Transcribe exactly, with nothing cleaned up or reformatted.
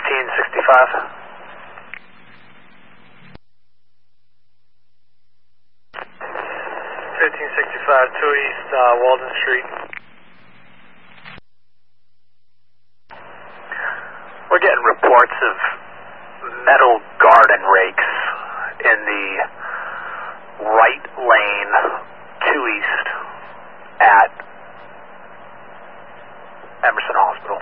thirteen sixty-five. fifteen sixty-five, two East, uh, Walden Street. We're getting reports of metal garden rakes in the right lane, two East, at Emerson Hospital.